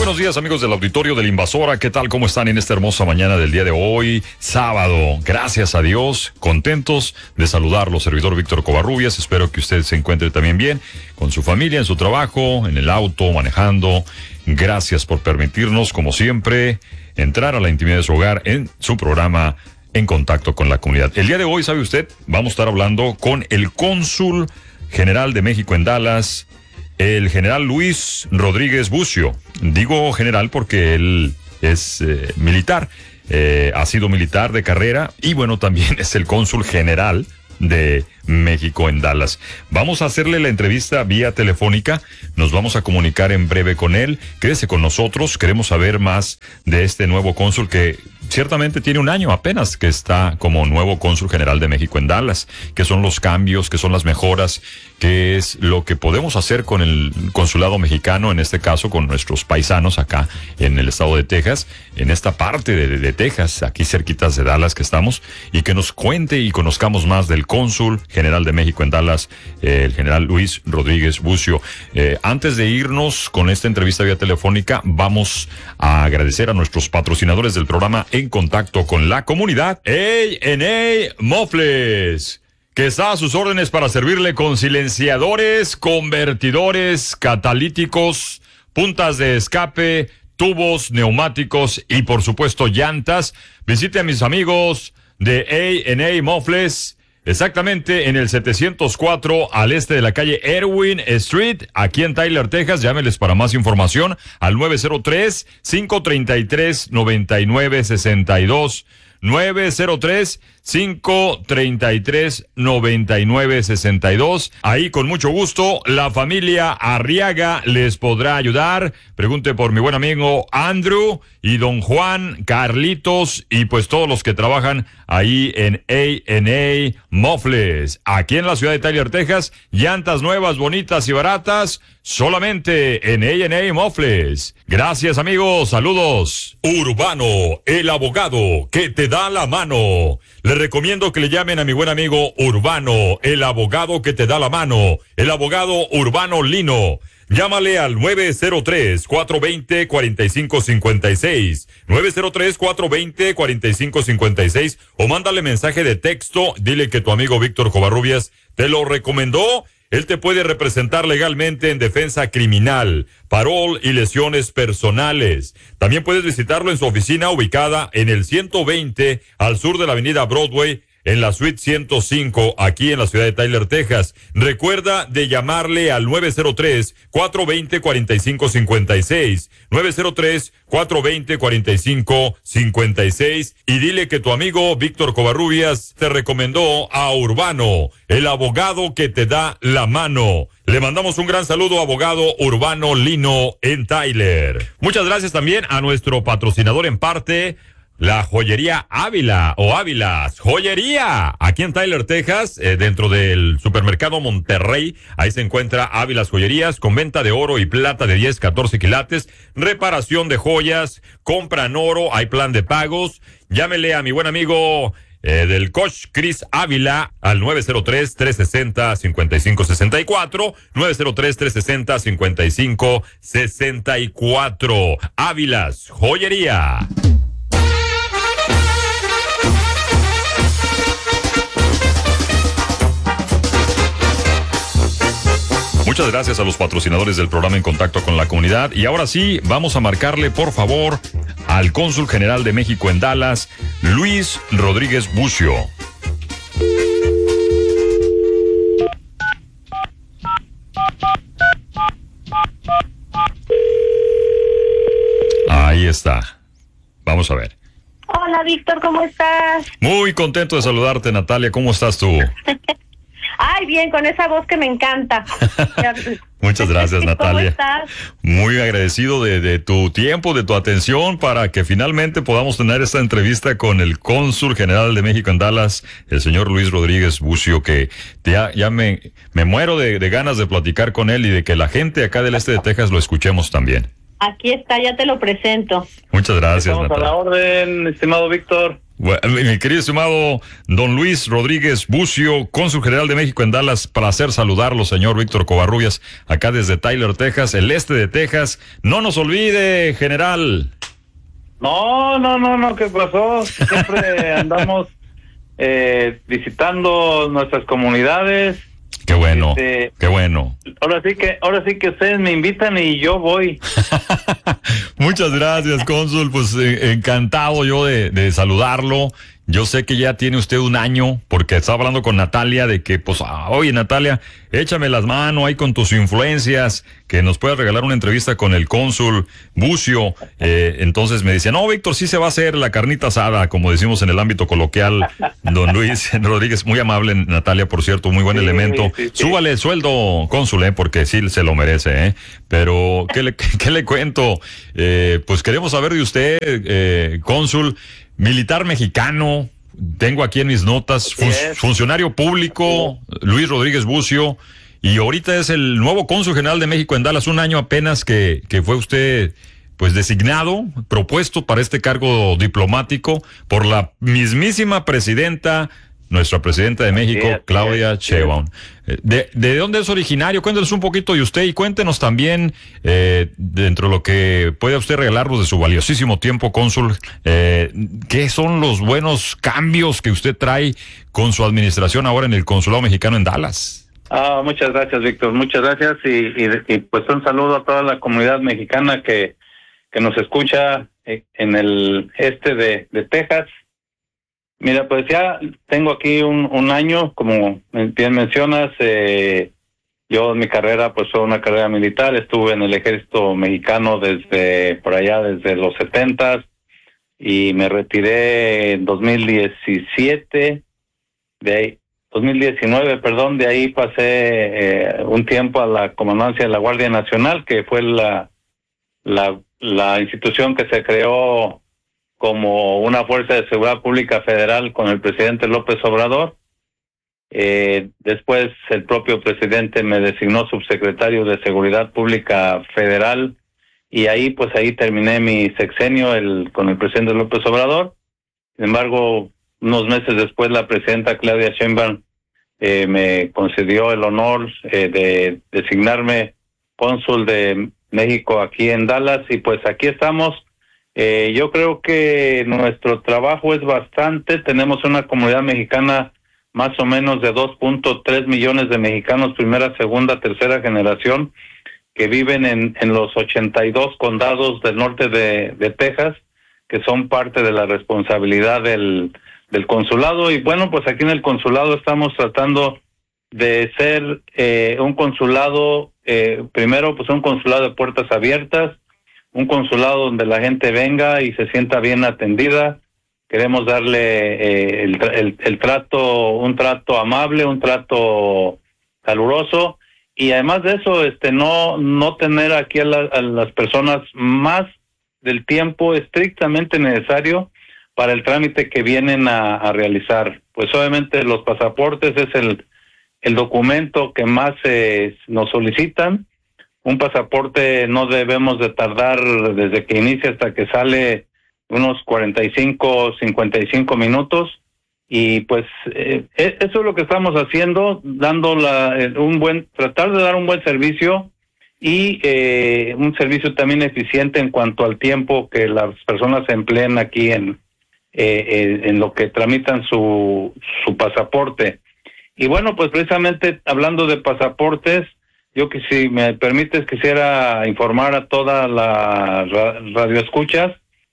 buenos días, amigos del auditorio de La Invasora. ¿Qué tal? ¿Cómo están en esta hermosa mañana del día de hoy? Sábado. Gracias a Dios. Contentos de saludarlo, servidor Víctor Covarrubias. Espero que usted se encuentre también bien con su familia, en su trabajo, en el auto, manejando. Gracias por permitirnos, como siempre, entrar a la intimidad de su hogar en su programa En Contacto con la Comunidad. El día de hoy, ¿sabe usted? Vamos a estar hablando con el cónsul general de México en Dallas, el general Luis Rodríguez Bucio. Digo general porque él es militar, ha sido militar de carrera y bueno, también es el cónsul general de México en Dallas. Vamos a hacerle la entrevista vía telefónica, nos vamos a comunicar en breve con él. Quédese con nosotros, queremos saber más de este nuevo cónsul que ciertamente tiene un año apenas que está como nuevo cónsul general de México en Dallas. ¿Qué son los cambios? ¿Qué son las mejoras? ¿Qué es lo que podemos hacer con el consulado mexicano, en este caso con nuestros paisanos acá en el estado de Texas, en esta parte de Texas, aquí cerquitas de Dallas que estamos, y que nos cuente y conozcamos más del cónsul general de México en Dallas, el general Luis Rodríguez Bucio. Antes de irnos con esta entrevista vía telefónica, vamos a agradecer a nuestros patrocinadores del programa En Contacto con la Comunidad, A&A Mofles, que está a sus órdenes para servirle con silenciadores, convertidores, catalíticos, puntas de escape, tubos, neumáticos y por supuesto llantas. Visite a mis amigos de A&A Mofles, exactamente en el 704 al este de la calle Erwin Street, aquí en Tyler, Texas. Llámeles para más información al 903-533-9962. 903-533-9962. Ahí con mucho gusto la familia Arriaga les podrá ayudar. Pregunte por mi buen amigo Andrew y don Juan, Carlitos y pues todos los que trabajan ahí en A&A Mofles, aquí en la ciudad de Tyler, Texas. Llantas nuevas, bonitas y baratas, solamente en A&A Mofles. Gracias, amigos, saludos. Urbano, el abogado que te da la mano. Le recomiendo que le llamen a mi buen amigo Urbano, el abogado que te da la mano, el abogado Urbano Lino. Llámale al 903-420-4556, 903-420-4556, o mándale mensaje de texto, dile que tu amigo Víctor Covarrubias te lo recomendó. Él te puede representar legalmente en defensa criminal, parol y lesiones personales. También puedes visitarlo en su oficina ubicada en el 120 al sur de la avenida Broadway, en la suite 105, aquí en la ciudad de Tyler, Texas. Recuerda de llamarle al 903-420-4556, 903-420-4556, y dile que tu amigo Víctor Covarrubias te recomendó a Urbano, el abogado que te da la mano. Le mandamos un gran saludo, abogado Urbano Lino en Tyler. Muchas gracias también a nuestro patrocinador en parte, la joyería Ávila o Ávilas Joyería, aquí en Tyler, Texas, dentro del supermercado Monterrey. Ahí se encuentra Ávilas Joyerías, con venta de oro y plata de 10, 14 quilates, reparación de joyas, compran oro, hay plan de pagos. Llámele a mi buen amigo del coach Chris Ávila al 903-360-5564, 903-360-5564. Ávilas Joyería. Muchas gracias a los patrocinadores del programa En Contacto con la Comunidad. Y ahora sí, vamos a marcarle, por favor, al cónsul general de México en Dallas, Luis Rodríguez Bucio. Ahí está. Vamos a ver. Hola, Víctor, ¿cómo estás? Muy contento de saludarte, Natalia. ¿Cómo estás tú? Ay, bien, con esa voz que me encanta. Muchas gracias, Natalia. ¿Cómo estás? Muy agradecido de tu tiempo, de tu atención, para que finalmente podamos tener esta entrevista con el cónsul general de México en Dallas, el señor Luis Rodríguez Bucio, que ya me muero de ganas de platicar con él y de que la gente acá del este de Texas lo escuchemos también. Aquí está, ya te lo presento. Muchas gracias, Estamos Natalia. a la orden, estimado Víctor. Bueno, mi querido estimado don Luis Rodríguez Bucio, cónsul general de México en Dallas, placer saludarlo, señor Víctor Covarrubias, acá desde Tyler, Texas, el este de Texas. No nos olvide, general. No, ¿qué pasó? Siempre andamos visitando nuestras comunidades. Qué bueno, qué bueno. Ahora sí que ustedes me invitan y yo voy. Muchas gracias, cónsul. Pues encantado yo de saludarlo. Yo sé que ya tiene usted un año, porque estaba hablando con Natalia de que, pues, oye, Natalia, échame las manos ahí con tus influencias, que nos puedas regalar una entrevista con el cónsul Bucio. Entonces me decía, no, Víctor, sí se va a hacer la carnita asada, como decimos en el ámbito coloquial. Don Luis Rodríguez, muy amable, Natalia, por cierto, muy buen elemento. Sí. Súbale el sueldo, cónsul, porque sí se lo merece, Pero, ¿qué le cuento? Pues queremos saber de usted, cónsul, militar mexicano, tengo aquí en mis notas, funcionario público, Luis Rodríguez Bucio, y ahorita es el nuevo cónsul general de México en Dallas, un año apenas que fue usted, pues, designado, propuesto para este cargo diplomático por la mismísima presidenta, nuestra presidenta de México, Claudia Sheinbaum. ¿De dónde es originario? Cuéntenos un poquito de usted y cuéntenos también, dentro de lo que pueda usted regalarnos de su valiosísimo tiempo, cónsul, ¿qué son los buenos cambios que usted trae con su administración ahora en el Consulado Mexicano en Dallas? Muchas gracias, Víctor, muchas gracias y pues un saludo a toda la comunidad mexicana que nos escucha en el este de Texas. Mira, pues ya tengo aquí un año, como bien mencionas. Yo mi carrera pues fue una carrera militar, estuve en el ejército mexicano desde los 70s y me retiré en 2019, de ahí pasé un tiempo a la comandancia de la Guardia Nacional, que fue la institución que se creó como una fuerza de seguridad pública federal con el presidente López Obrador. Después el propio presidente me designó subsecretario de Seguridad Pública Federal y ahí terminé mi sexenio con el presidente López Obrador. Sin embargo, unos meses después la presidenta Claudia Sheinbaum me concedió el honor de designarme cónsul de México aquí en Dallas y pues aquí estamos. Yo creo que nuestro trabajo es bastante. Tenemos una comunidad mexicana más o menos de 2.3 millones de mexicanos, primera, segunda, tercera generación, que viven en los 82 condados del norte de Texas, que son parte de la responsabilidad del consulado. Y bueno, pues aquí en el consulado estamos tratando de ser un consulado, primero pues un consulado de puertas abiertas, un consulado donde la gente venga y se sienta bien atendida. Queremos darle el trato, un trato amable, un trato caluroso, y además de eso, no tener aquí a las personas más del tiempo estrictamente necesario para el trámite que vienen a realizar. Pues obviamente los pasaportes es el documento que más nos solicitan. Un pasaporte no debemos de tardar desde que inicia hasta que sale unos 45, 55 minutos. Y pues eso es lo que estamos haciendo, tratar de dar un buen servicio y un servicio también eficiente en cuanto al tiempo que las personas empleen aquí en lo que tramitan su pasaporte. Y bueno, pues precisamente hablando de pasaportes, yo que si me permites quisiera informar a toda la radioescuchas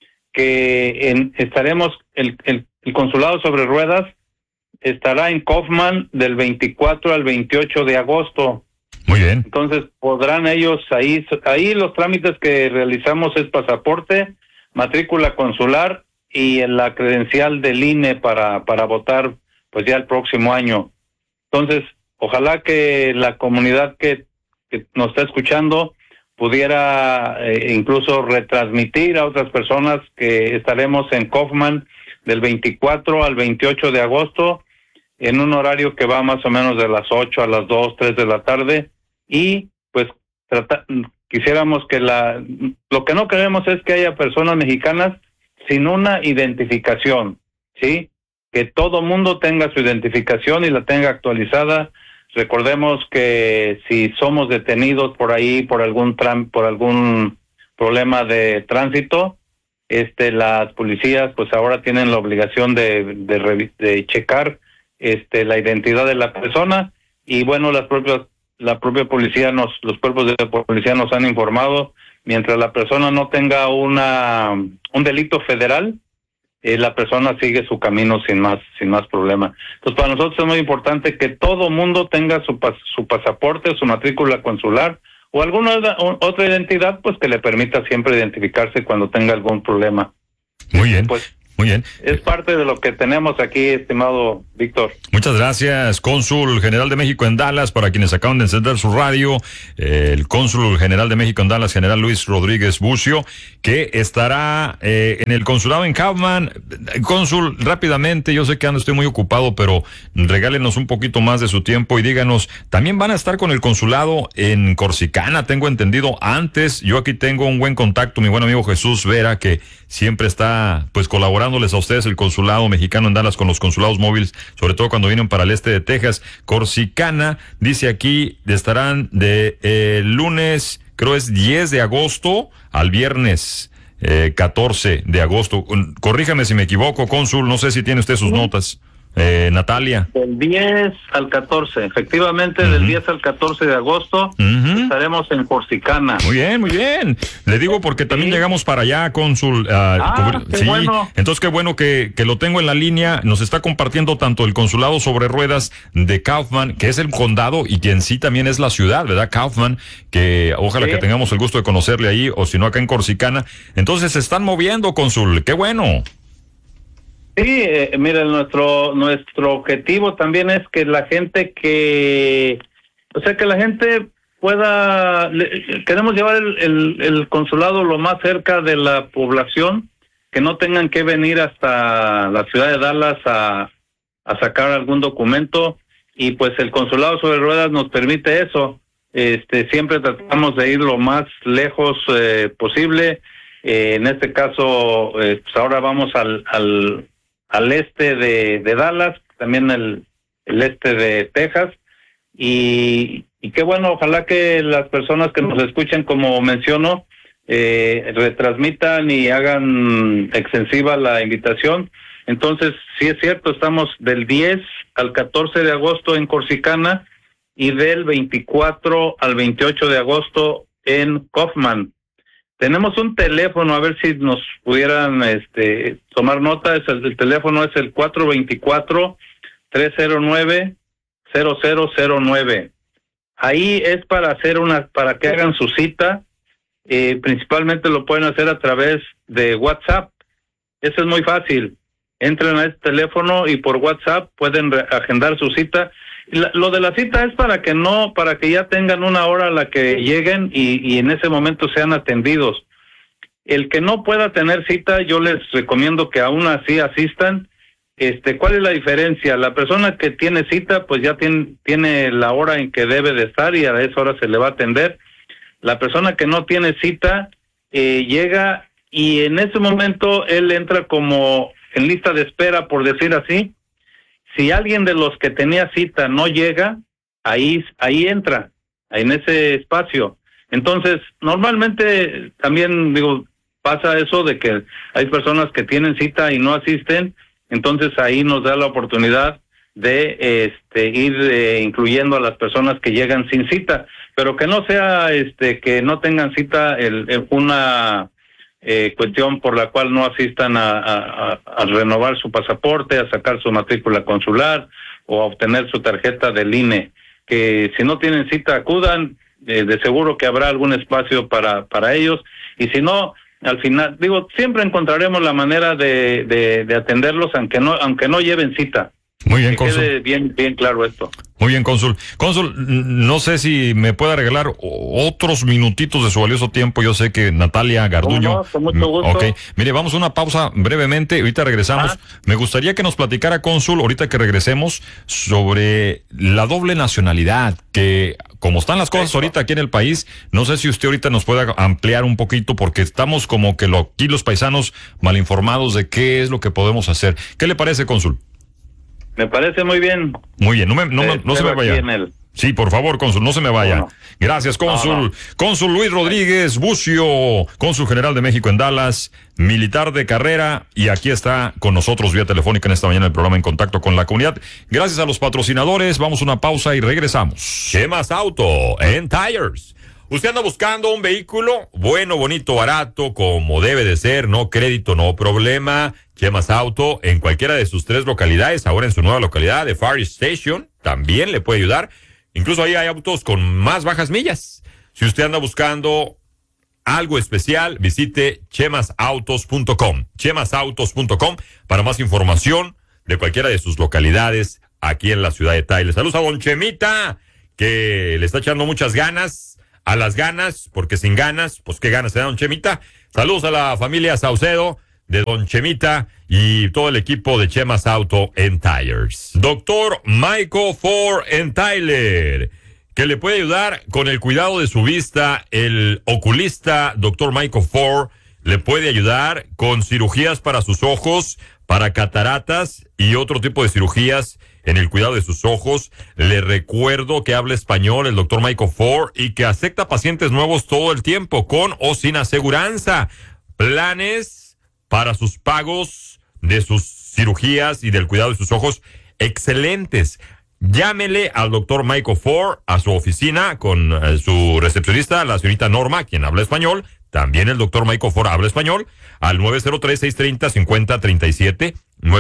que estaremos, el Consulado sobre Ruedas estará en Kaufman del 24 al 28 de agosto. Muy bien. Entonces podrán ellos ahí los trámites que realizamos es pasaporte, matrícula consular y la credencial del INE para votar pues ya el próximo año. Entonces, ojalá que la comunidad que nos está escuchando pudiera incluso retransmitir a otras personas que estaremos en Kaufman del 24 al 28 de agosto en un horario que va más o menos de las 8 a las 2, 3 de la tarde y pues quisiéramos que lo que no queremos es que haya personas mexicanas sin una identificación. ¿sí? Que todo mundo tenga su identificación y la tenga actualizada. Recordemos que si somos detenidos por ahí por algún problema de tránsito, las policías pues ahora tienen la obligación de checar la identidad de la persona, y bueno, la propia policía los cuerpos de policía nos han informado, mientras la persona no tenga un delito federal, la persona sigue su camino sin más problema. Entonces, para nosotros es muy importante que todo mundo tenga su pasaporte, su matrícula consular o alguna otra identidad, pues que le permita siempre identificarse cuando tenga algún problema. Muy bien. Pues muy bien. Es parte de lo que tenemos aquí, estimado Víctor. Muchas gracias, Cónsul General de México en Dallas. Para quienes acaban de encender su radio, el Cónsul General de México en Dallas, General Luis Rodríguez Bucio, que estará en el consulado en Kaufman. Cónsul, rápidamente, yo sé que estoy muy ocupado, pero regálenos un poquito más de su tiempo y díganos, también van a estar con el consulado en Corsicana, tengo entendido. Antes, yo aquí tengo un buen contacto, mi buen amigo Jesús Vera, que siempre está pues colaborándoles a ustedes, el consulado mexicano en Dallas, con los consulados móviles, sobre todo cuando vienen para el este de Texas. Corsicana, dice aquí, estarán de lunes, creo es 10 de agosto al viernes 14 de agosto. Corríjame si me equivoco, cónsul, no sé si tiene usted sus notas. Natalia. Del 10 al 14, efectivamente, del 10 al 14 de agosto estaremos en Corsicana. Muy bien, muy bien. Le digo porque también llegamos para allá, cónsul. Qué bueno. Entonces qué bueno que lo tengo en la línea. Nos está compartiendo tanto el consulado sobre ruedas de Kaufman, que es el condado, y quien sí también es la ciudad, ¿verdad? Kaufman, que ojalá que tengamos el gusto de conocerle ahí, o si no acá en Corsicana. Entonces se están moviendo, cónsul. Qué bueno. Sí, mira, nuestro objetivo también es que la gente pueda, queremos llevar el consulado lo más cerca de la población, que no tengan que venir hasta la ciudad de Dallas a sacar algún documento, y pues el consulado sobre ruedas nos permite eso. Siempre tratamos de ir lo más lejos posible. En este caso, pues ahora vamos al este de Dallas, también el este de Texas, y qué bueno, ojalá que las personas que nos escuchen, como menciono, retransmitan y hagan extensiva la invitación. Entonces, sí es cierto, estamos del 10 al 14 de agosto en Corsicana y del 24 al 28 de agosto en Kaufman. Tenemos un teléfono, a ver si nos pudieran tomar nota. El teléfono es el 424-309-0009. Ahí es para que hagan su cita. Principalmente lo pueden hacer a través de WhatsApp. Eso es muy fácil. Entran a este teléfono y por WhatsApp pueden agendar su cita. Lo de la cita es para que ya tengan una hora a la que lleguen y en ese momento sean atendidos. El que no pueda tener cita, yo les recomiendo que aún así asistan. ¿Cuál es la diferencia? La persona que tiene cita, pues ya tiene la hora en que debe de estar y a esa hora se le va a atender. La persona que no tiene cita, llega y en ese momento él entra como en lista de espera, por decir así. Si alguien de los que tenía cita no llega, ahí entra, en ese espacio. Entonces, normalmente también pasa eso de que hay personas que tienen cita y no asisten, entonces ahí nos da la oportunidad de ir incluyendo a las personas que llegan sin cita, pero que no sea que no tengan cita una cuestión por la cual no asistan a renovar su pasaporte, a sacar su matrícula consular o a obtener su tarjeta del INE. Que si no tienen cita acudan, de seguro que habrá algún espacio para ellos, y si no, al final, siempre encontraremos la manera de atenderlos aunque no lleven cita. Muy bien, que cónsul. quede bien claro esto. Muy bien, cónsul. Cónsul, no sé si me puede regalar otros minutitos de su valioso tiempo. Yo sé que Natalia Garduño. No, con mucho gusto. Ok, mire, vamos a una pausa brevemente. Ahorita regresamos. Me gustaría que nos platicara, cónsul, ahorita que regresemos, sobre la doble nacionalidad, que como están las cosas ahorita aquí en el país, no sé si usted ahorita nos puede ampliar un poquito, porque estamos como que aquí los paisanos mal informados de qué es lo que podemos hacer. ¿Qué le parece, cónsul? Me parece muy bien. Muy bien, no se me vaya. Sí, por favor, cónsul, no se me vaya. Bueno. Gracias, cónsul. Cónsul Luis Rodríguez Bucio, cónsul general de México en Dallas, militar de carrera, y aquí está con nosotros vía telefónica en esta mañana el programa En Contacto con la Comunidad. Gracias a los patrocinadores, vamos a una pausa y regresamos. Chemas Auto and Tires. ¿Usted anda buscando un vehículo bueno, bonito, barato, como debe de ser? No crédito, no problema. Chemas Auto en cualquiera de sus 3 localidades, ahora en su nueva localidad de Far Station, también le puede ayudar. Incluso ahí hay autos con más bajas millas. Si usted anda buscando algo especial, visite chemasautos.com. Chemasautos.com para más información de cualquiera de sus localidades aquí en la ciudad de Tyler. Saludos a don Chemita, que le está echando muchas ganas. A las ganas, porque sin ganas, pues qué ganas se da don Chemita. Saludos a la familia Saucedo de don Chemita y todo el equipo de Chemas Auto and Tires. Doctor Michael Ford en Tyler, que le puede ayudar con el cuidado de su vista. El oculista Doctor Michael Ford le puede ayudar con cirugías para sus ojos, para cataratas y otro tipo de cirugías en el cuidado de sus ojos. Le recuerdo que habla español el doctor Michael Ford y que acepta pacientes nuevos todo el tiempo, con o sin aseguranza. Planes para sus pagos de sus cirugías y del cuidado de sus ojos excelentes. Llámele al doctor Michael Ford a su oficina con su recepcionista, la señorita Norma, quien habla español. También el doctor Michael Ford habla español, al 903-630-5037,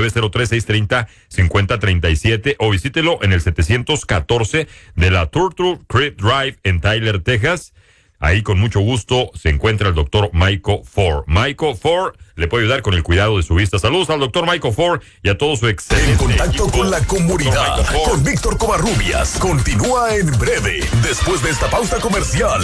903-630-5037, o visítelo en el 714 de la Turtle Creek Drive en Tyler, Texas. Ahí con mucho gusto se encuentra el doctor Michael Ford. Michael Ford le puede ayudar con el cuidado de su vista. Saludos al doctor Michael Ford y a todo su excelente En Contacto equipo. con la Comunidad, con Víctor Covarrubias. Continúa en breve, después de esta pausa comercial.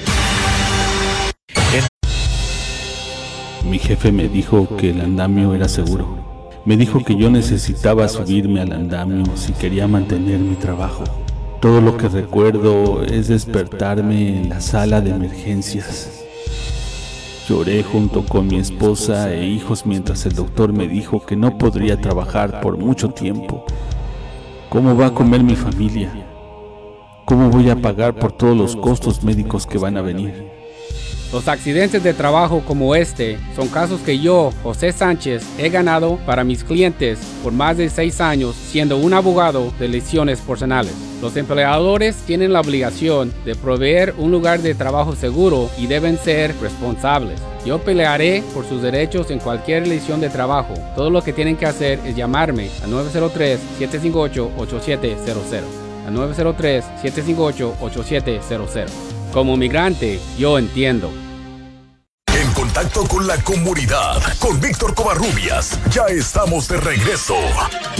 Mi jefe me dijo que el andamio era seguro. Me dijo que yo necesitaba subirme al andamio si quería mantener mi trabajo. Todo lo que recuerdo es despertarme en la sala de emergencias. Lloré junto con mi esposa e hijos mientras el doctor me dijo que no podría trabajar por mucho tiempo. ¿Cómo va a comer mi familia? ¿Cómo voy a pagar por todos los costos médicos que van a venir? Los accidentes de trabajo como este son casos que yo, José Sánchez, he ganado para mis clientes por más de 6 años siendo un abogado de lesiones personales. Los empleadores tienen la obligación de proveer un lugar de trabajo seguro y deben ser responsables. Yo pelearé por sus derechos en cualquier lesión de trabajo. Todo lo que tienen que hacer es llamarme al 903-758-8700. Al 903-758-8700. Como migrante, yo entiendo. En Contacto con la Comunidad, con Víctor Covarrubias. Ya estamos de regreso.